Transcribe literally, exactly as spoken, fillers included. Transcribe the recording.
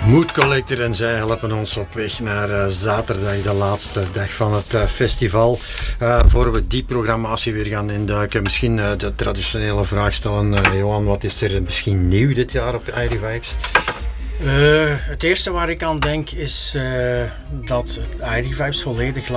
Mood Collector en zij helpen ons op weg naar uh, zaterdag, de laatste dag van het uh, festival. Uh, voor we die programmatie weer gaan induiken, misschien uh, de traditionele vraag stellen. Uh, Johan, wat is er misschien nieuw dit jaar op I D Vibes? Uh, het eerste waar ik aan denk is uh, dat I D Vibes volledig